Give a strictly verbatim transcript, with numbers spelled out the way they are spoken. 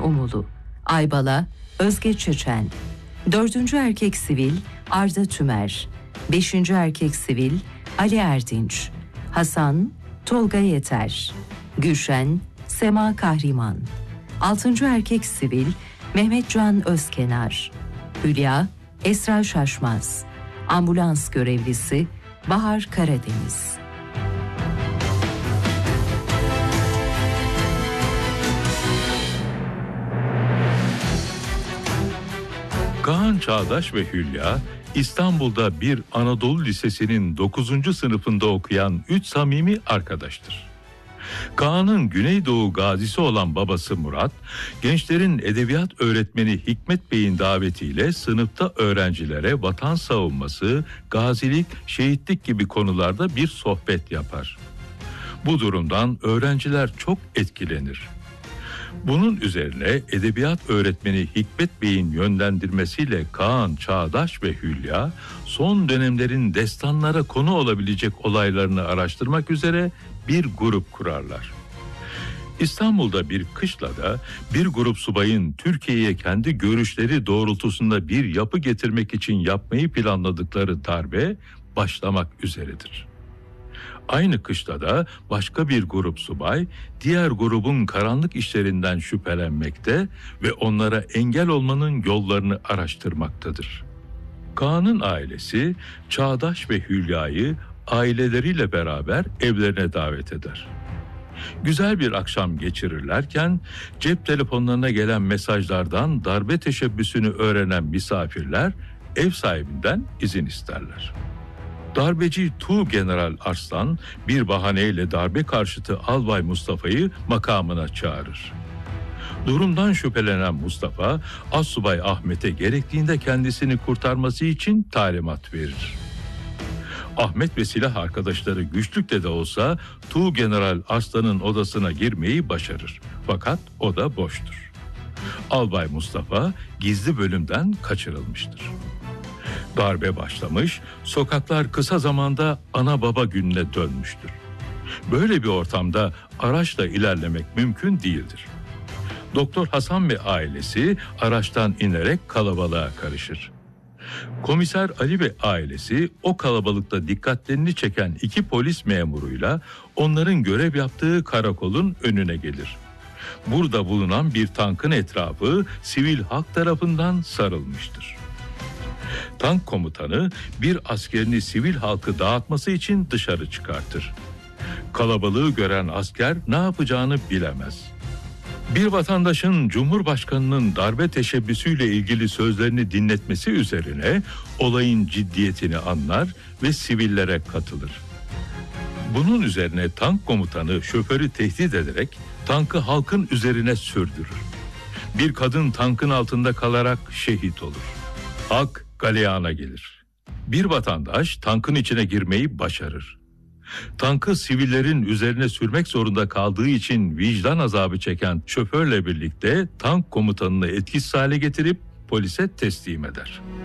Umulu, Aybala Özge Çeçen, dördüncü erkek sivil Arda Tümer, beşinci erkek sivil Ali Erdinç, Hasan Tolga Yeter, Gülşen Sema Kahriman, altıncı erkek sivil Mehmetcan Özkenar, Hülya Esra Şaşmaz, ambulans görevlisi Bahar Karadeniz. Kaan Çağdaş ve Hülya, İstanbul'da bir Anadolu Lisesi'nin dokuzuncu sınıfında okuyan üç samimi arkadaştır. Kaan'ın Güneydoğu gazisi olan babası Murat, gençlerin edebiyat öğretmeni Hikmet Bey'in davetiyle sınıfta öğrencilere vatan savunması, gazilik, şehitlik gibi konularda bir sohbet yapar. Bu durumdan öğrenciler çok etkilenir. Bunun üzerine edebiyat öğretmeni Hikmet Bey'in yönlendirmesiyle Kaan Çağdaş ve Hülya son dönemlerin destanlara konu olabilecek olaylarını araştırmak üzere bir grup kurarlar. İstanbul'da bir kışlada bir grup subayın Türkiye'ye kendi görüşleri doğrultusunda bir yapı getirmek için yapmayı planladıkları darbe başlamak üzeredir. Aynı kışlada başka bir grup subay diğer grubun karanlık işlerinden şüphelenmekte ve onlara engel olmanın yollarını araştırmaktadır. Kaan'ın ailesi Çağdaş ve Hülya'yı aileleriyle beraber evlerine davet eder. Güzel bir akşam geçirirlerken cep telefonlarına gelen mesajlardan darbe teşebbüsünü öğrenen misafirler ev sahibinden izin isterler. Darbeci Tuğgeneral Arslan bir bahaneyle darbe karşıtı Albay Mustafa'yı makamına çağırır. Durumdan şüphelenen Mustafa, Assubay Ahmet'e gerektiğinde kendisini kurtarması için talimat verir. Ahmet ve silah arkadaşları güçlükle de olsa Tuğgeneral Arslan'ın odasına girmeyi başarır. Fakat oda boştur. Albay Mustafa gizli bölümden kaçırılmıştır. Darbe başlamış, sokaklar kısa zamanda ana baba gününe dönmüştür. Böyle bir ortamda araçla ilerlemek mümkün değildir. Doktor Hasan ve ailesi araçtan inerek kalabalığa karışır. Komiser Ali ve ailesi o kalabalıkta dikkatlerini çeken iki polis memuruyla onların görev yaptığı karakolun önüne gelir. Burada bulunan bir tankın etrafı sivil halk tarafından sarılmıştır. Tank komutanı bir askerini sivil halkı dağıtması için dışarı çıkartır. Kalabalığı gören asker ne yapacağını bilemez. Bir vatandaşın Cumhurbaşkanı'nın darbe teşebbüsüyle ilgili sözlerini dinletmesi üzerine olayın ciddiyetini anlar ve sivillere katılır. Bunun üzerine tank komutanı şoförü tehdit ederek tankı halkın üzerine sürdürür. Bir kadın tankın altında kalarak şehit olur. Halk galeyana gelir. Bir vatandaş tankın içine girmeyi başarır. Tankı sivillerin üzerine sürmek zorunda kaldığı için vicdan azabı çeken şoförle birlikte tank komutanını etkisiz hale getirip polise teslim eder.